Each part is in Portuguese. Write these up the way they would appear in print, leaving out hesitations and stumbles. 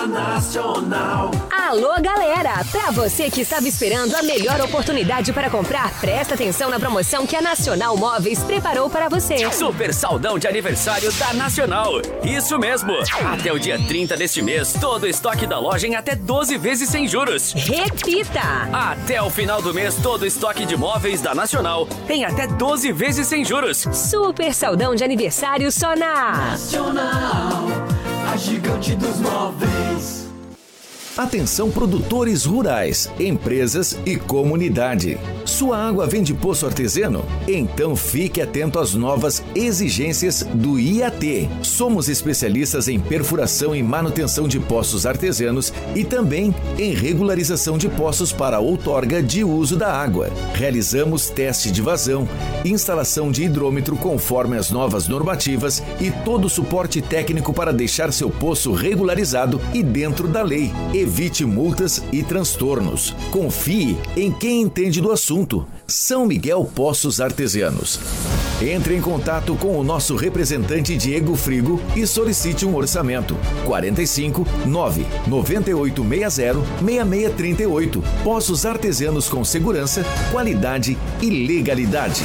Nacional. Alô, galera! Pra você que estava esperando a melhor oportunidade para comprar, presta atenção na promoção que a Nacional Móveis preparou para você. Super saldão de aniversário da Nacional. Isso mesmo! Até o dia 30 deste mês, todo o estoque da loja em até 12 vezes sem juros. Repita! Até o final do mês, todo o estoque de móveis da Nacional em até 12 vezes sem juros. Super saldão de aniversário só na Nacional, a gigante dos móveis. Atenção produtores rurais, empresas e comunidade. Sua água vem de poço artesiano? Então fique atento às novas exigências do IAT. Somos especialistas em perfuração e manutenção de poços artesianos e também em regularização de poços para outorga de uso da água. Realizamos teste de vazão, instalação de hidrômetro conforme as novas normativas e todo o suporte técnico para deixar seu poço regularizado e dentro da lei. Evite multas e transtornos. Confie em quem entende do assunto. São Miguel Poços Artesianos. Entre em contato com o nosso representante Diego Frigo e solicite um orçamento. 45 9 9860 6638. Poços Artesianos com segurança, qualidade e legalidade.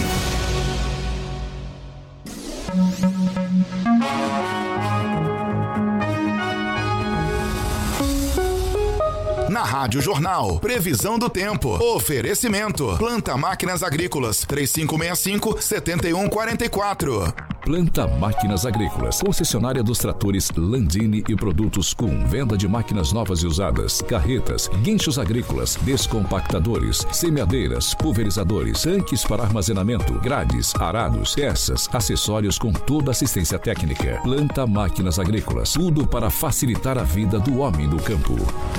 Na Rádio Jornal, previsão do tempo. Oferecimento. Planta Máquinas Agrícolas, 3565-7144. Planta Máquinas Agrícolas, concessionária dos tratores Landini e produtos com venda de máquinas novas e usadas, carretas, guinchos agrícolas, descompactadores, semeadeiras, pulverizadores, tanques para armazenamento, grades, arados, peças, acessórios com toda assistência técnica. Planta Máquinas Agrícolas, tudo para facilitar a vida do homem do campo.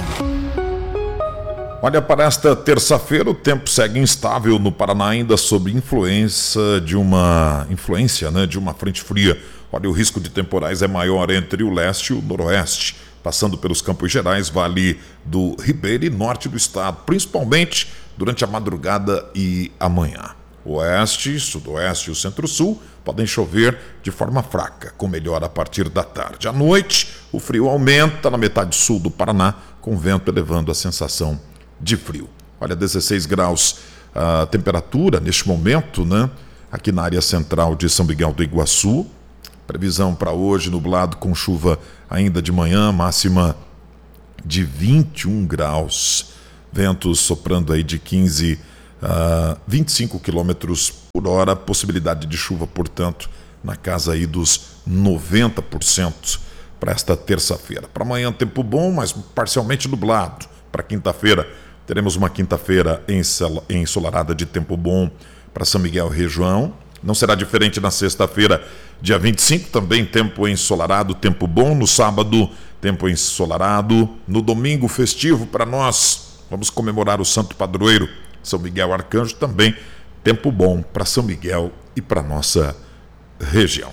Olha, para esta terça-feira o tempo segue instável no Paraná, ainda sob influência de uma frente fria. Olha, o risco de temporais é maior entre o leste e o noroeste, passando pelos Campos Gerais, Vale do Ribeira e norte do estado, principalmente durante a madrugada e amanhã. O oeste, sudoeste e o centro-sul podem chover de forma fraca, com melhora a partir da tarde. À noite, o frio aumenta na metade sul do Paraná, com vento elevando a sensação de frio. Olha, 16 graus a temperatura neste momento, né? Aqui na área central de São Miguel do Iguaçu. Previsão para hoje, nublado com chuva ainda de manhã, máxima de 21 graus. Ventos soprando aí de 15 a 25 quilômetros por hora. Possibilidade de chuva, portanto, na casa aí dos 90% para esta terça-feira. Para amanhã, tempo bom, mas parcialmente nublado. Para quinta-feira, teremos uma quinta-feira ensolarada de tempo bom para São Miguel e região. Não será diferente na sexta-feira, dia 25, também tempo ensolarado, tempo bom. No sábado, tempo ensolarado. No domingo, festivo para nós. Vamos comemorar o Santo Padroeiro, São Miguel Arcanjo, também tempo bom para São Miguel e para nossa região.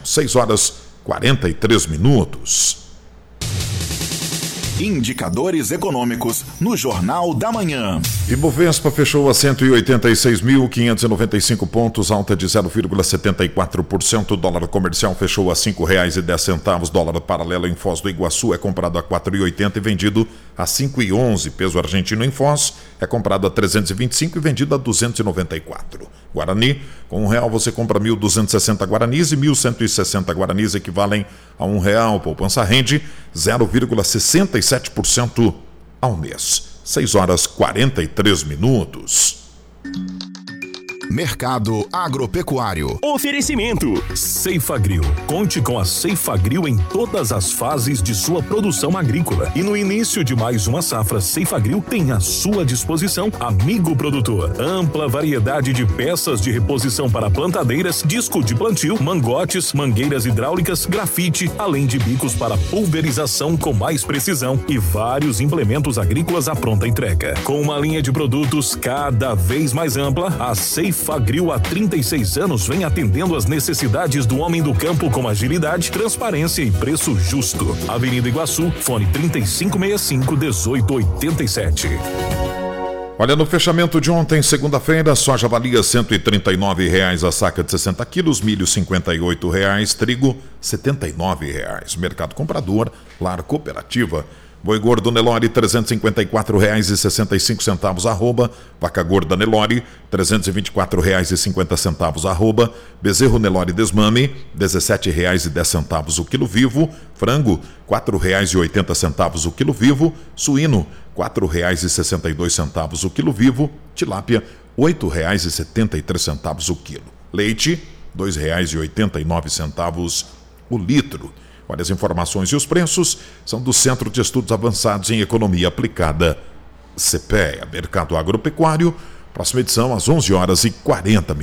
6h43. Indicadores econômicos no Jornal da Manhã. Ibovespa fechou a 186.595 pontos, alta de 0,74%. Dólar comercial fechou a R$ 5,10. Dólar paralelo em Foz do Iguaçu é comprado a R$ 4,80 e vendido a R$ 5,11. Peso argentino em Foz é comprado a R$ 325 e vendido a R$ 294. Guarani, com R$1 você compra 1.260 guaranis e 1.160 guaranis equivalem a R$1. Poupança rende 0,67% ao mês. 6h43. Mercado Agropecuário. Oferecimento Ceifagrill. Conte com a Ceifagrill em todas as fases de sua produção agrícola. E no início de mais uma safra, Ceifagrill tem à sua disposição amigo produtor. Ampla variedade de peças de reposição para plantadeiras, disco de plantio, mangotes, mangueiras hidráulicas, grafite, além de bicos para pulverização com mais precisão e vários implementos agrícolas à pronta entrega. Com uma linha de produtos cada vez mais ampla, a Ceifagrill há 36 anos vem atendendo às necessidades do homem do campo com agilidade, transparência e preço justo. Avenida Iguaçu, fone 3565-1887. Olha, no fechamento de ontem, segunda-feira, soja valia R$ 139,00 a saca de 60 quilos, milho R$ 58,00, trigo R$ 79,00. Mercado comprador, Lar Cooperativa, Boi gordo Nelore, R$ 354,65, arroba. Vaca gorda Nelore, R$ 324,50, arroba. Bezerro Nelore desmame, R$ 17,10 o quilo vivo. Frango, R$ 4,80 o quilo vivo. Suíno, R$ 4,62 o quilo vivo. Tilápia, R$ 8,73 o quilo. Leite, R$ 2,89 o litro. Olha, as informações e os preços são do Centro de Estudos Avançados em Economia Aplicada, CPEA. Mercado Agropecuário, próxima edição às 11h40,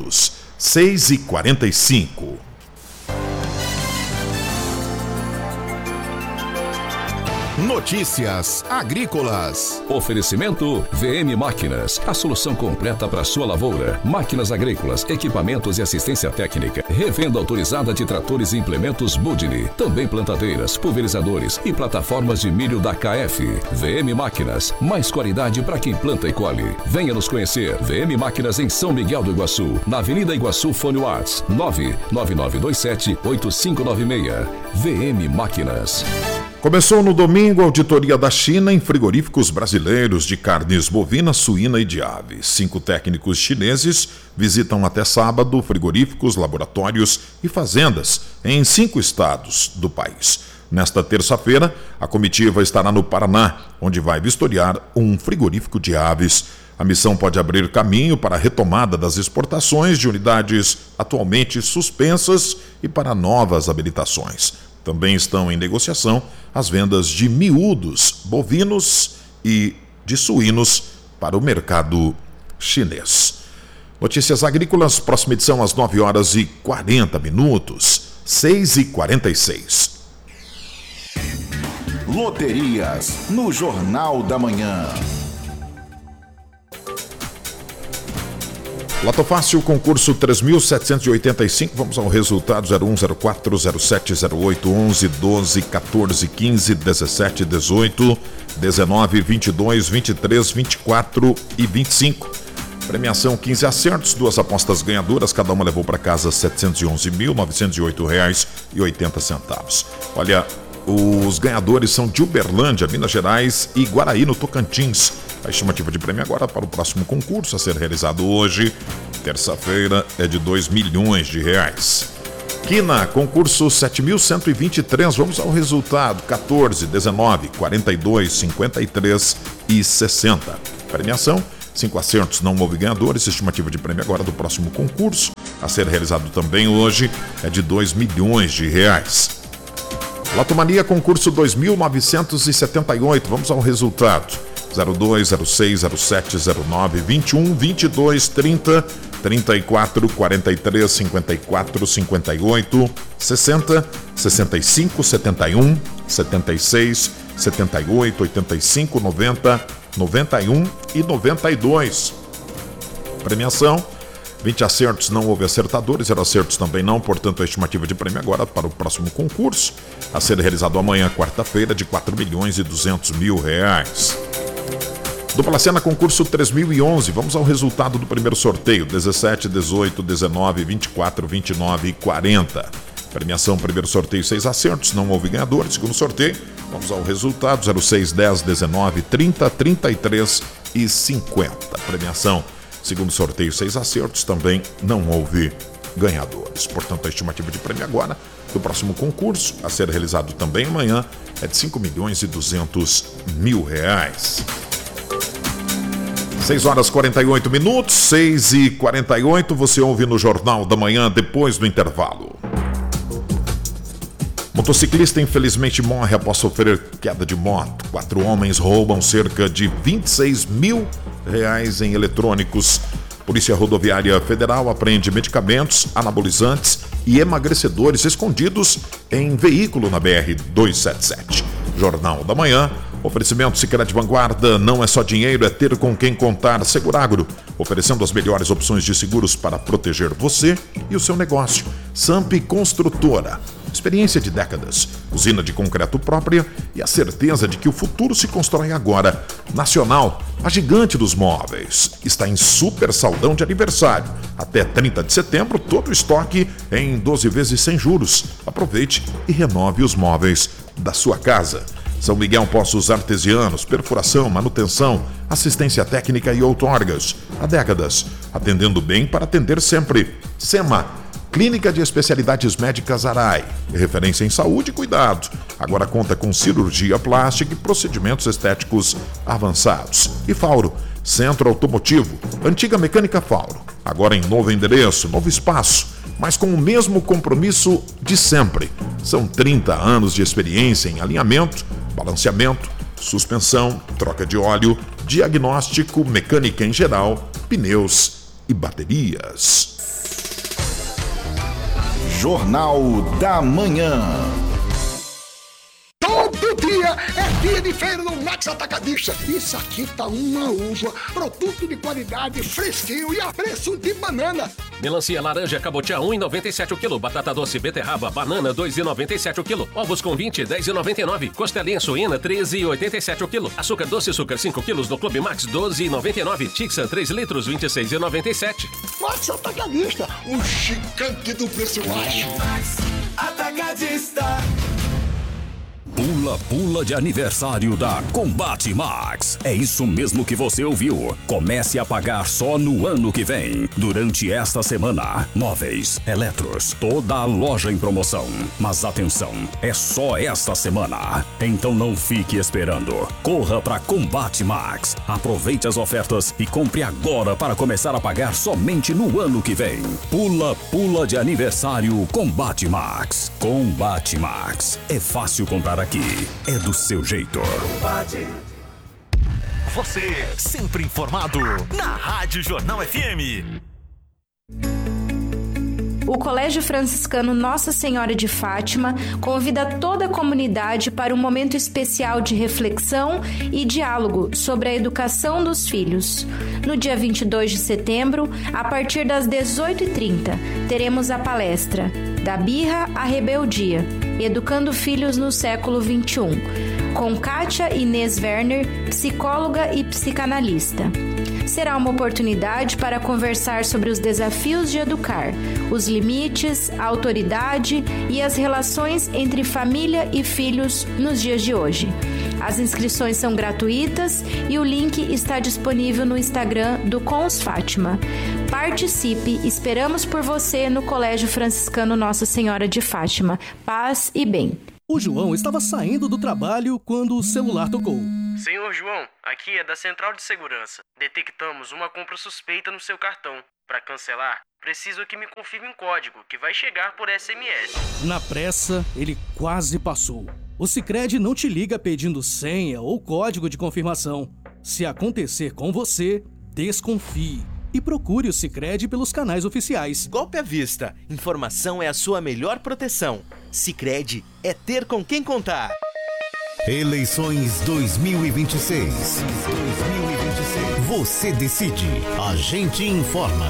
6h45. Notícias agrícolas. Oferecimento VM Máquinas, a solução completa para sua lavoura. Máquinas agrícolas, equipamentos e assistência técnica. Revenda autorizada de tratores e implementos Budini. Também plantadeiras, pulverizadores e plataformas de milho da KF. VM Máquinas, mais qualidade para quem planta e colhe. Venha nos conhecer. VM Máquinas em São Miguel do Iguaçu, na Avenida Iguaçu, Fone Whats 99927-8596. VM Máquinas. Começou no domingo a auditoria da China em frigoríficos brasileiros de carnes bovina, suína e de aves. 5 técnicos chineses visitam até sábado frigoríficos, laboratórios e fazendas em 5 estados do país. Nesta terça-feira, a comitiva estará no Paraná, onde vai vistoriar um frigorífico de aves. A missão pode abrir caminho para a retomada das exportações de unidades atualmente suspensas e para novas habilitações. Também estão em negociação as vendas de miúdos bovinos e de suínos para o mercado chinês. Notícias agrícolas, próxima edição às 9h40, 6h46. Loterias no Jornal da Manhã. Loto Fácil, concurso 3.785, vamos ao resultado: 01, 04, 07, 08, 11, 12, 14, 15, 17, 18, 19, 22, 23, 24 e 25. Premiação 15 acertos, 2 apostas ganhadoras, cada uma levou para casa R$ 711.908,80. Olha, os ganhadores são de Uberlândia, Minas Gerais e Guaraí, no Tocantins. A estimativa de prêmio agora para o próximo concurso a ser realizado hoje, terça-feira, é de R$ 2 milhões. Quina, concurso 7.123, vamos ao resultado: 14, 19, 42, 53 e 60. Premiação, 5 acertos, não houve ganhadores. Estimativa de prêmio agora do próximo concurso a ser realizado também hoje é de R$ 2 milhões. Lotomania, concurso 2.978, vamos ao resultado: 02, 06, 07, 09, 21, 22, 30, 34, 43, 54, 58, 60, 65, 71, 76, 78, 85, 90, 91 e 92. Premiação: 20 acertos, não houve acertadores, 0 acertos também não, portanto a estimativa de prêmio agora para o próximo concurso a ser realizado amanhã, quarta-feira, de R$ 4.200.000. Dupla Sena, concurso 3011, vamos ao resultado do primeiro sorteio: 17, 18, 19, 24, 29 e 40. Premiação, primeiro sorteio, 6 acertos, não houve ganhador. Segundo sorteio, vamos ao resultado: 06, 10, 19, 30, 33 e 50. Premiação, segundo sorteio, 6 acertos, também não houve ganhadores. Portanto, a estimativa de prêmio agora do próximo concurso a ser realizado também amanhã é de R$ 5.200.000. 6h48, 6h48, você ouve no Jornal da Manhã depois do intervalo. Motociclista infelizmente morre após sofrer queda de moto. 4 homens roubam cerca de R$ 26 mil em eletrônicos. Polícia Rodoviária Federal apreende medicamentos, anabolizantes e emagrecedores escondidos em veículo na BR-277. Jornal da Manhã. Oferecimento Sicredi Vanguarda, não é só dinheiro, é ter com quem contar. Seguragro, oferecendo as melhores opções de seguros para proteger você e o seu negócio. Samp Construtora, experiência de décadas, usina de concreto própria e a certeza de que o futuro se constrói agora. Nacional, a gigante dos móveis, está em super saldão de aniversário. Até 30 de setembro, todo o estoque em 12 vezes sem juros. Aproveite e renove os móveis da sua casa. São Miguel Poços Artesianos, perfuração, manutenção, assistência técnica e outorgas. Há décadas, atendendo bem para atender sempre. SEMA, Clínica de Especialidades Médicas Arai, referência em saúde e cuidado. Agora conta com cirurgia plástica e procedimentos estéticos avançados. E Fauro, Centro Automotivo, antiga Mecânica Fauro. Agora em novo endereço, novo espaço, mas com o mesmo compromisso de sempre. São 30 anos de experiência em alinhamento, balanceamento, suspensão, troca de óleo, diagnóstico, mecânica em geral, pneus e baterias. Jornal da Manhã. Todo dia é dia de feira no Max Atacadista. Isso aqui tá uma uva, produto de qualidade, fresquinho e a preço de banana. Melancia laranja cabotiá 1,97 o quilo. Batata doce beterraba banana 2,97 o quilo. Ovos com 20, 10,99. Costelinha suína 13,87 o quilo. Açúcar doce açúcar 5 quilos no Clube Max 12,99. Tixan 3 litros 26,97. Max Atacadista, o gigante do preço baixo. Max Atacadista. Pula de aniversário da Combate Max. É isso mesmo que você ouviu. Comece a pagar só no ano que vem. Durante esta semana, móveis, eletros, toda a loja em promoção. Mas atenção, é só esta semana. Então não fique esperando. Corra para Combate Max. Aproveite as ofertas e compre agora para começar a pagar somente no ano que vem. Pula de aniversário Combate Max. Combate Max. É fácil comprar aqui. É do seu jeito. Você sempre informado na Rádio Jornal FM. O Colégio Franciscano Nossa Senhora de Fátima convida toda a comunidade para um momento especial de reflexão e diálogo sobre a educação dos filhos. No dia 22 de setembro, a partir das 18h30, teremos a palestra Da Birra à Rebeldia, Educando Filhos no Século XXI, com Kátia Inês Werner, psicóloga e psicanalista. Será uma oportunidade para conversar sobre os desafios de educar, os limites, a autoridade e as relações entre família e filhos nos dias de hoje. As inscrições são gratuitas e o link está disponível no Instagram do Cons Fátima. Participe, esperamos por você no Colégio Franciscano Nossa Senhora de Fátima. Paz e bem. O João estava saindo do trabalho quando o celular tocou. Senhor João, aqui é da Central de Segurança. Detectamos uma compra suspeita no seu cartão. Para cancelar, preciso que me confirme um código que vai chegar por SMS. Na pressa, ele quase passou. O Sicredi não te liga pedindo senha ou código de confirmação. Se acontecer com você, desconfie e procure o Sicredi pelos canais oficiais. Golpe à vista. Informação é a sua melhor proteção. Sicredi é ter com quem contar. Eleições 2026. Você decide. A gente informa.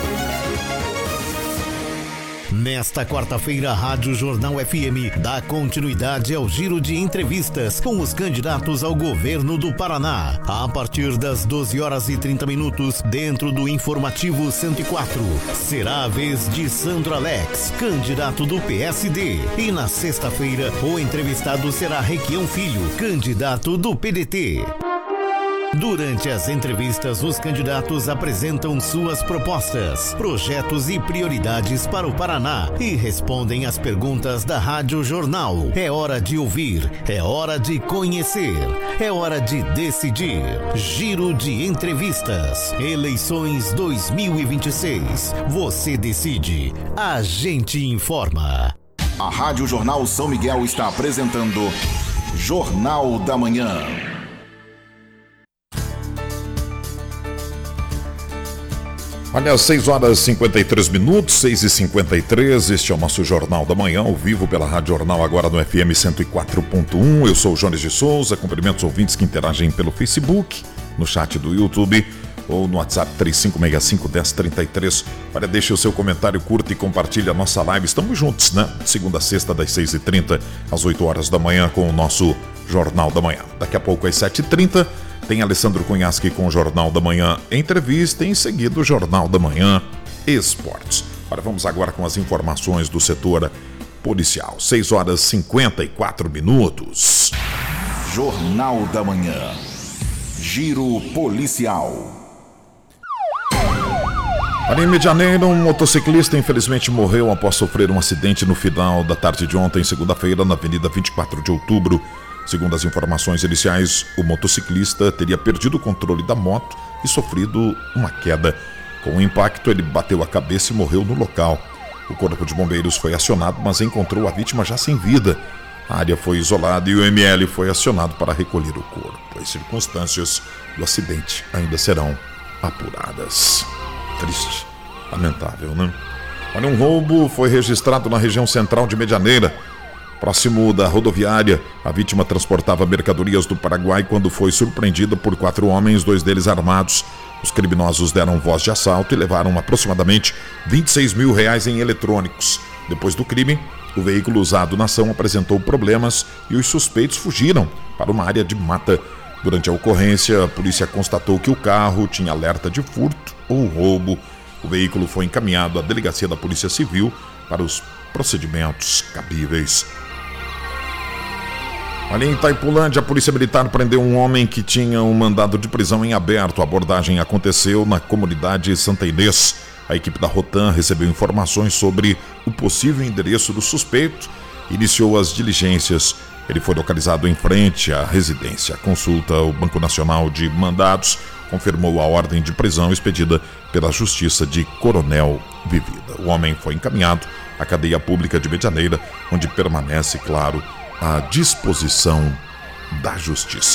Nesta quarta-feira, a Rádio Jornal FM dá continuidade ao giro de entrevistas com os candidatos ao governo do Paraná. A partir das 12h30, dentro do Informativo 104, será a vez de Sandro Alex, candidato do PSD. E na sexta-feira, o entrevistado será Requião Filho, candidato do PDT. Durante as entrevistas, os candidatos apresentam suas propostas, projetos e prioridades para o Paraná e respondem às perguntas da Rádio Jornal. É hora de ouvir, é hora de conhecer, é hora de decidir. Giro de entrevistas. Eleições 2026. Você decide. A gente informa. A Rádio Jornal São Miguel está apresentando Jornal da Manhã. Olha, 6h53, 6h53, este é o nosso Jornal da Manhã, ao vivo pela Rádio Jornal, agora no FM 104.1. Eu sou o Jones de Souza, cumprimento os ouvintes que interagem pelo Facebook, no chat do YouTube ou no WhatsApp 3565-1033. Olha, deixe o seu comentário, curta e compartilhe a nossa live. Estamos juntos, né? Segunda a sexta, das 6h30 às 8 horas da manhã, com o nosso Jornal da Manhã. Daqui a pouco, às 7h30, tem Alessandro Cunhasque com o Jornal da Manhã Entrevista, em seguida o Jornal da Manhã Esportes. Olha, vamos agora com as informações do setor policial. 6h54. Jornal da Manhã. Giro policial. Ali em Medianeira, um motociclista infelizmente morreu após sofrer um acidente no final da tarde de ontem, segunda-feira, na Avenida 24 de Outubro. Segundo as informações iniciais, o motociclista teria perdido o controle da moto e sofrido uma queda. Com o impacto, ele bateu a cabeça e morreu no local. O corpo de bombeiros foi acionado, mas encontrou a vítima já sem vida. A área foi isolada e o ML foi acionado para recolher o corpo. As circunstâncias do acidente ainda serão apuradas. Triste, lamentável, né? Olha, um roubo foi registrado na região central de Medianeira, próximo da rodoviária. A vítima transportava mercadorias do Paraguai quando foi surpreendida por 4 homens, 2 deles armados. Os criminosos deram voz de assalto e levaram aproximadamente R$26 mil em eletrônicos. Depois do crime, o veículo usado na ação apresentou problemas e os suspeitos fugiram para uma área de mata. Durante a ocorrência, a polícia constatou que o carro tinha alerta de furto ou roubo. O veículo foi encaminhado à delegacia da Polícia Civil para os procedimentos cabíveis. Ali em Itaipulândia, a Polícia Militar prendeu um homem que tinha um mandado de prisão em aberto. A abordagem aconteceu na comunidade Santa Inês. A equipe da Rotan recebeu informações sobre o possível endereço do suspeito e iniciou as diligências. Ele foi localizado em frente à residência. A consulta ao Banco Nacional de Mandados confirmou a ordem de prisão expedida pela Justiça de Coronel Vivida. O homem foi encaminhado à cadeia pública de Medianeira, onde permanece, claro, à disposição da Justiça.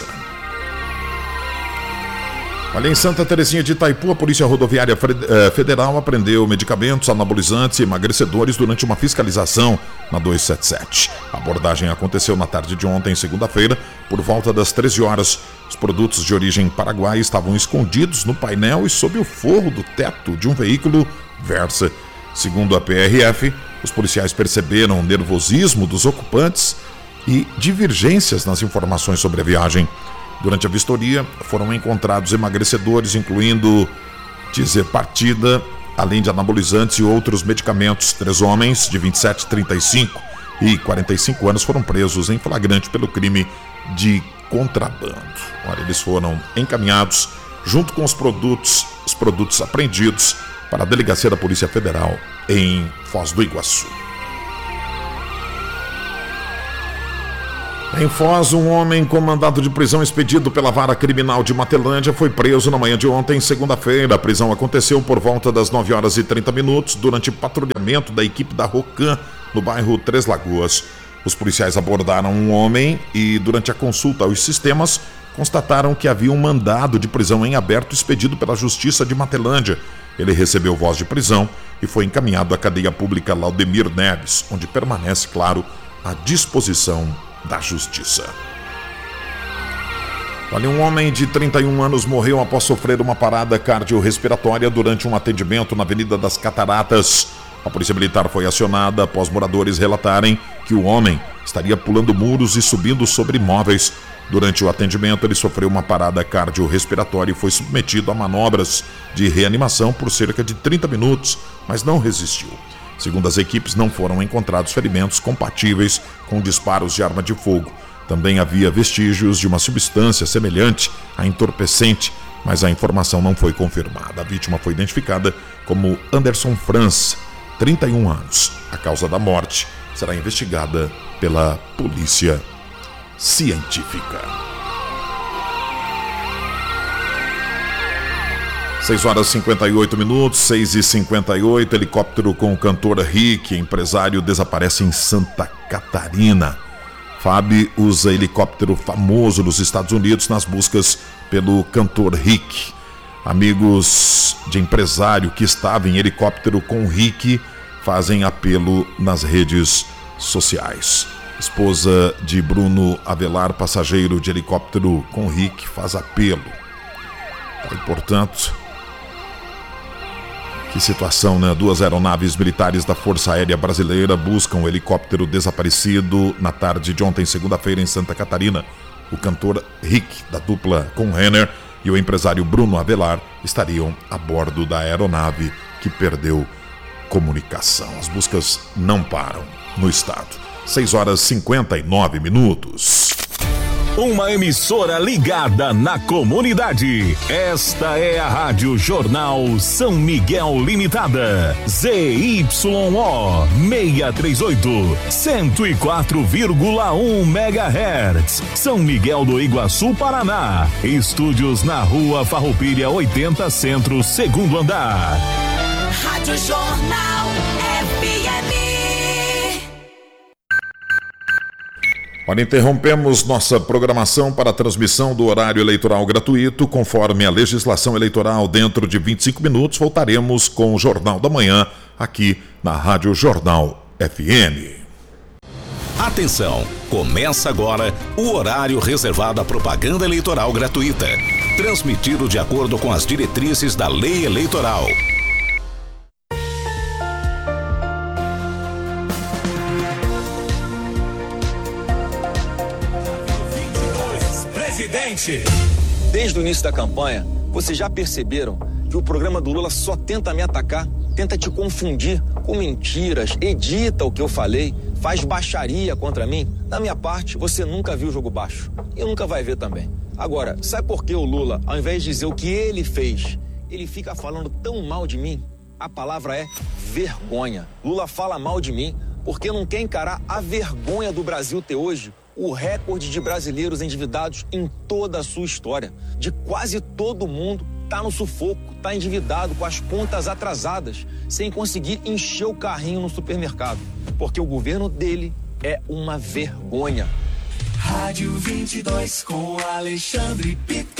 Olha, em Santa Terezinha de Itaipu, a Polícia Rodoviária Federal apreendeu medicamentos, anabolizantes e emagrecedores durante uma fiscalização na 277. A abordagem aconteceu na tarde de ontem, segunda-feira, por volta das 13 horas. Os produtos de origem paraguaia estavam escondidos no painel e sob o forro do teto de um veículo Versa. Segundo a PRF, os policiais perceberam o nervosismo dos ocupantes e divergências nas informações sobre a viagem. Durante a vistoria, foram encontrados emagrecedores, incluindo Tirzepatida, além de anabolizantes e outros medicamentos. 3 homens de 27, 35 e 45 anos foram presos em flagrante pelo crime de contrabando. Olha, eles foram encaminhados junto com os produtos apreendidos para a Delegacia da Polícia Federal em Foz do Iguaçu. Em Foz, um homem com mandado de prisão expedido pela Vara Criminal de Matelândia foi preso na manhã de ontem, segunda-feira. A prisão aconteceu por volta das 9 horas e 30 minutos durante patrulhamento da equipe da Rocan no bairro Três Lagoas. Os policiais abordaram um homem e, durante a consulta aos sistemas, constataram que havia um mandado de prisão em aberto expedido pela Justiça de Matelândia. Ele recebeu voz de prisão e foi encaminhado à cadeia pública Laudemir Neves, onde permanece, claro, à disposição da Justiça. Olha, um homem de 31 anos morreu após sofrer uma parada cardiorrespiratória durante um atendimento na Avenida das Cataratas. A Polícia Militar foi acionada após moradores relatarem que o homem estaria pulando muros e subindo sobre imóveis. Durante o atendimento, ele sofreu uma parada cardiorrespiratória e foi submetido a manobras de reanimação por cerca de 30 minutos, mas não resistiu. Segundo as equipes, não foram encontrados ferimentos compatíveis com disparos de arma de fogo. Também havia vestígios de uma substância semelhante a entorpecente, mas a informação não foi confirmada. A vítima foi identificada como Anderson Franz, 31 anos. A causa da morte será investigada pela Polícia Científica. 6 horas e 58 minutos, 6h58, helicóptero com o cantor Rick, empresário, desaparece em Santa Catarina. FAB usa helicóptero famoso nos Estados Unidos nas buscas pelo cantor Rick. Amigos de empresário que estava em helicóptero com Rick fazem apelo nas redes sociais. Esposa de Bruno Avelar, passageiro de helicóptero com Rick, faz apelo. E, portanto, que situação, né? 2 aeronaves militares da Força Aérea Brasileira buscam o helicóptero desaparecido na tarde de ontem, segunda-feira, em Santa Catarina. O cantor Rick, da dupla com Renner, e o empresário Bruno Avelar estariam a bordo da aeronave que perdeu comunicação. As buscas não param no estado. 6 horas e 59 minutos. uma emissora ligada na comunidade. Esta é a Rádio Jornal São Miguel Limitada. ZYO 638, 104,1 MHz. São Miguel do Iguaçu, Paraná. Estúdios na Rua Farroupilha 80 Centro, segundo andar. Rádio Jornal FM. Olha, interrompemos nossa programação para a transmissão do horário eleitoral gratuito. Conforme a legislação eleitoral, dentro de 25 minutos, voltaremos com o Jornal da Manhã, aqui na Rádio Jornal FM. Atenção, começa agora o horário reservado à propaganda eleitoral gratuita. Transmitido de acordo com as diretrizes da Lei Eleitoral. Desde o início da campanha, vocês já perceberam que o programa do Lula só tenta me atacar, tenta te confundir com mentiras, edita o que eu falei, faz baixaria contra mim? Da minha parte, você nunca viu o jogo baixo e nunca vai ver também. Agora, sabe por que o Lula, ao invés de dizer o que ele fez, ele fica falando tão mal de mim? A palavra é vergonha. Lula fala mal de mim porque não quer encarar a vergonha do Brasil ter hoje o recorde de brasileiros endividados em toda a sua história. De quase todo mundo tá no sufoco, tá endividado, com as contas atrasadas, sem conseguir encher o carrinho no supermercado. Porque o governo dele é uma vergonha. Rádio 22 com Alexandre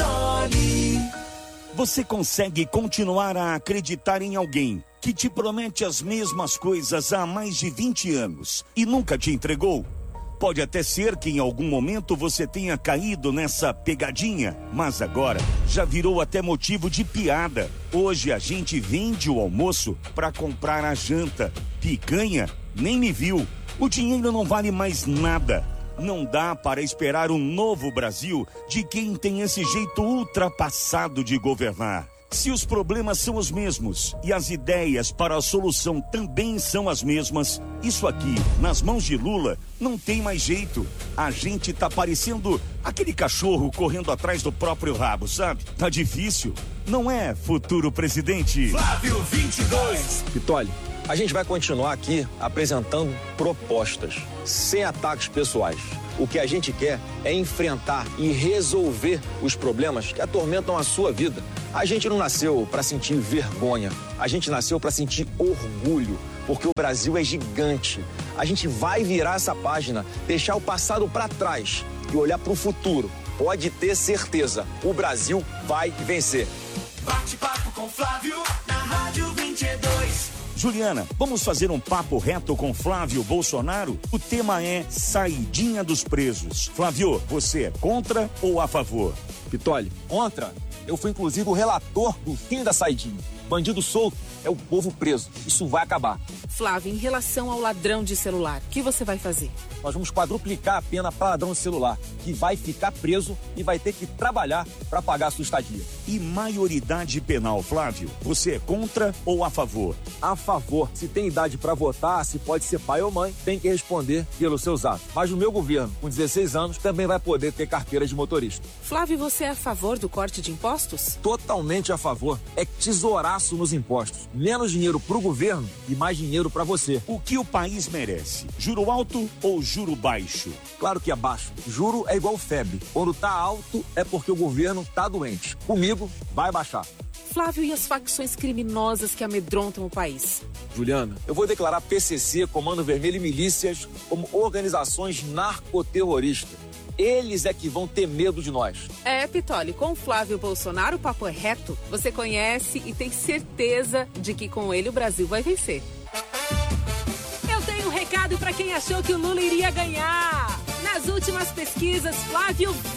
Pitoli. Você consegue continuar a acreditar em alguém que te promete as mesmas coisas há mais de 20 anos e nunca te entregou? Pode até ser que em algum momento você tenha caído nessa pegadinha, mas agora já virou até motivo de piada. Hoje a gente vende o almoço para comprar a janta. Picanha? Nem me viu. O dinheiro não vale mais nada. Não dá para esperar um novo Brasil de quem tem esse jeito ultrapassado de governar. Se os problemas são os mesmos e as ideias para a solução também são as mesmas, isso aqui, nas mãos de Lula, não tem mais jeito. A gente tá parecendo aquele cachorro correndo atrás do próprio rabo, sabe? Tá difícil. Não é, futuro presidente? Flávio 22. Pitoli, a gente vai continuar aqui apresentando propostas, sem ataques pessoais. O que a gente quer é enfrentar e resolver os problemas que atormentam a sua vida. A gente não nasceu para sentir vergonha, a gente nasceu para sentir orgulho, porque o Brasil é gigante. A gente vai virar essa página, deixar o passado para trás e olhar para o futuro. Pode ter certeza, o Brasil vai vencer. Bate-papo com Flávio na Rádio 22. Juliana, vamos fazer um papo reto com Flávio Bolsonaro? O tema é saidinha dos presos. Flávio, você é contra ou a favor? Pitoli, contra. Eu fui inclusive o relator do fim da saidinha. Bandido solto é o povo preso. Isso vai acabar. Flávio, em relação ao ladrão de celular, o que você vai fazer? Nós vamos quadruplicar a pena para ladrão de celular, que vai ficar preso e vai ter que trabalhar para pagar a sua estadia. E maioridade penal, Flávio? Você é contra ou a favor? A favor. Se tem idade para votar, se pode ser pai ou mãe, tem que responder pelos seus atos. Mas o meu governo, com 16 anos, também vai poder ter carteira de motorista. Flávio, você é a favor do corte de impostos? Totalmente a favor. É tesouraço nos impostos. Menos dinheiro pro governo e mais dinheiro para você. O que o país merece? Juro alto ou juro baixo? Claro que é baixo. Juro é igual febre. Quando tá alto é porque o governo tá doente. Comigo, vai baixar. Flávio, e as facções criminosas que amedrontam o país? Juliana, eu vou declarar PCC, Comando Vermelho e milícias como organizações narcoterroristas. Eles é que vão ter medo de nós. É, Pitoli, com Flávio Bolsonaro o papo é reto. Você conhece e tem certeza de que com ele o Brasil vai vencer. Eu tenho um recado para quem achou que o Lula iria ganhar. Nas últimas pesquisas, Flávio